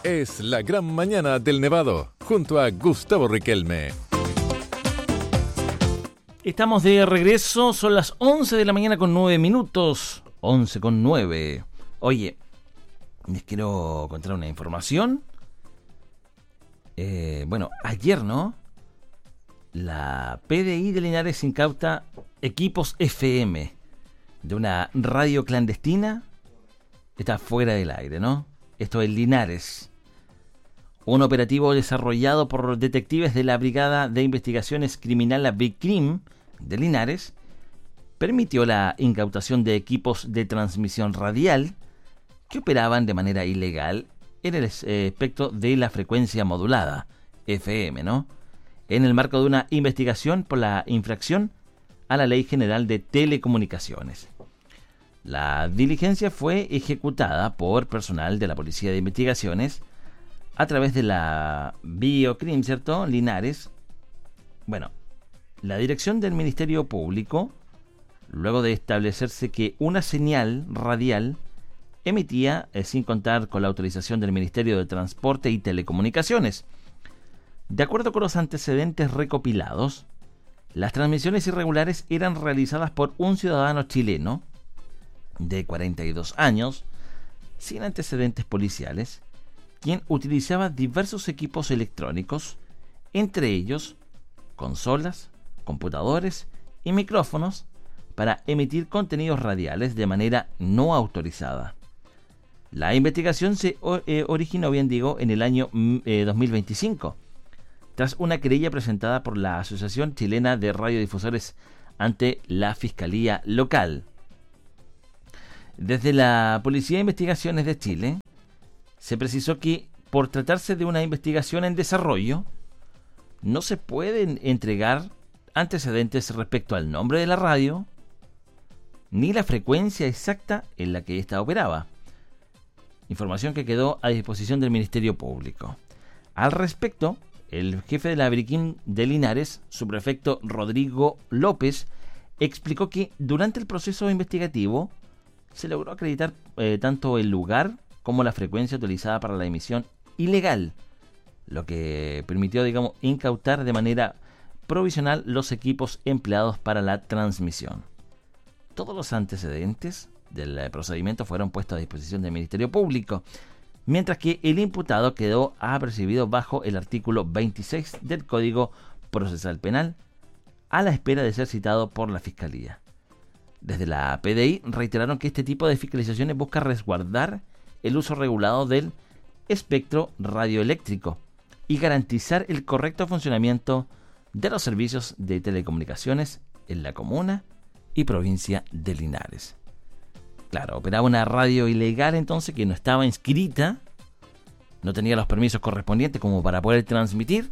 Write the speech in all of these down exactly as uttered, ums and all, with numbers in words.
Es la gran mañana del Nevado, junto a Gustavo Riquelme. Estamos de regreso, son las once de la mañana con nueve minutos. once con nueve. Oye, les quiero contar una información. Eh, bueno, ayer, ¿no? La P D I de Linares incauta equipos F M de una radio clandestina. Está fuera del aire, ¿no? Esto es Linares. Un operativo desarrollado por detectives de la Brigada de Investigaciones Criminales BICRIM de Linares permitió la incautación de equipos de transmisión radial que operaban de manera ilegal en el espectro de la frecuencia modulada, F M, ¿no? En el marco de una investigación por la infracción a la Ley General de Telecomunicaciones. La diligencia fue ejecutada por personal de la Policía de Investigaciones a través de la Biocrim, ¿cierto? Linares. Bueno, la dirección del Ministerio Público, luego de establecerse que una señal radial emitía eh, sin contar con la autorización del Ministerio de Transporte y Telecomunicaciones. De acuerdo con los antecedentes recopilados, las transmisiones irregulares eran realizadas por un ciudadano chileno de cuarenta y dos años, sin antecedentes policiales, quien utilizaba diversos equipos electrónicos, entre ellos consolas, computadores y micrófonos, para emitir contenidos radiales de manera no autorizada. La investigación se eh, originó, bien digo, en el año eh, dos mil veinticinco, tras una querella presentada por la Asociación Chilena de Radiodifusores ante la Fiscalía Local. Desde la Policía de Investigaciones de Chile, se precisó que, por tratarse de una investigación en desarrollo, no se pueden entregar antecedentes respecto al nombre de la radio, ni la frecuencia exacta en la que ésta operaba. Información que quedó a disposición del Ministerio Público. Al respecto, el jefe de la Briquín de Linares, subprefecto Rodrigo López, explicó que durante el proceso investigativo se logró acreditar eh, tanto el lugar como la frecuencia utilizada para la emisión ilegal, lo que permitió, digamos, incautar de manera provisional los equipos empleados para la transmisión. Todos los antecedentes del procedimiento fueron puestos a disposición del Ministerio Público, mientras que el imputado quedó apercibido bajo el artículo veintiséis del Código Procesal Penal, a la espera de ser citado por la Fiscalía. Desde la P D I reiteraron que este tipo de fiscalizaciones busca resguardar el uso regulado del espectro radioeléctrico y garantizar el correcto funcionamiento de los servicios de telecomunicaciones en la comuna y provincia de Linares. Claro, operaba una radio ilegal entonces que no estaba inscrita, no tenía los permisos correspondientes como para poder transmitir,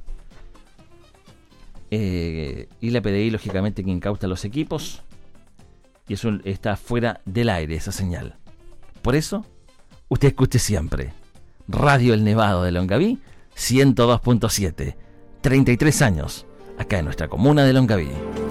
eh, y la P D I lógicamente que incauta los equipos, y eso está fuera del aire, esa señal. Por eso, usted escuche siempre Radio El Nevado de Longaví, ciento dos punto siete, treinta y tres años, acá en nuestra comuna de Longaví.